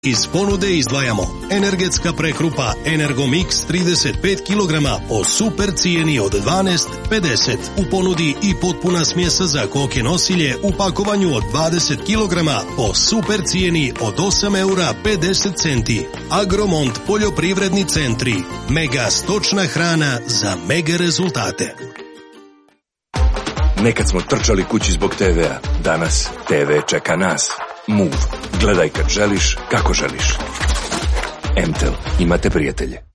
Iz ponude izdvajamo energetska prekrupa Energomix 35 kg po super cijeni od 12,50. U ponudi i potpuna smjesa za koke nosilje u pakovanju od 20 kg po super cijeni od 8,50 €. Agromont poljoprivredni centri. Mega stočna hrana za mega rezultate. Nekad smo trčali kući zbog TV-a. Danas TV čeka nas. Move. Gledaj kad želiš, kako želiš. MTEL. Imate prijatelje.